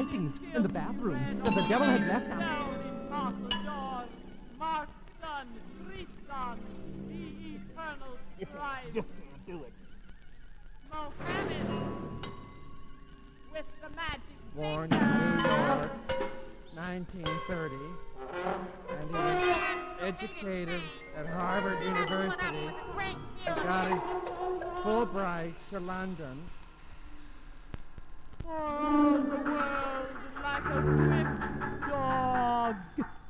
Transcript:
writings in the bathroom that the devil had left us. Now the immortal dawn, Mark's son, Tristan, the eternal scribe. Just can't do it. Mohammed, with the magic Born in New York, 1930, and he was educated at Harvard University and got his Fulbright to London. Oh, the world is like a whipped dog.